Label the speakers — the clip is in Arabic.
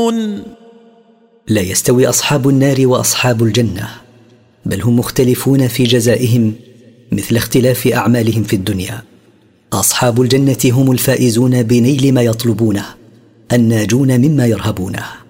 Speaker 1: يعلمون.
Speaker 2: لا يستوي أصحاب النار وأصحاب الجنة، بل هم مختلفون في جزائهم مثل اختلاف أعمالهم في الدنيا. أصحاب الجنة هم الفائزون بنيل ما يطلبونه، الناجون مما يرهبونه.